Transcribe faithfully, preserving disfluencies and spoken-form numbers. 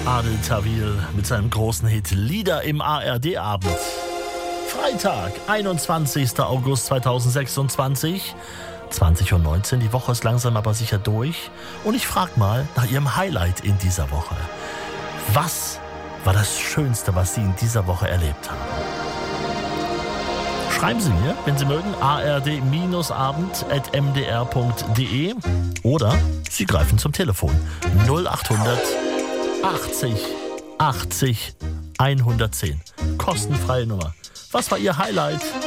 Adel Tawil mit seinem großen Hit Lieder im A R D-Abend. Freitag, einundzwanzigster August zweitausendsechsundzwanzig, zwanzig Uhr neunzehn. Die Woche ist langsam aber sicher durch. Und ich frage mal nach Ihrem Highlight in dieser Woche. Was war das Schönste, was Sie in dieser Woche erlebt haben? Schreiben Sie mir, wenn Sie mögen, a r d abend at m d r punkt d e oder Sie greifen zum Telefon null achthundert achtzig achtzig hundertzehn. Kostenfreie Nummer. Was war Ihr Highlight?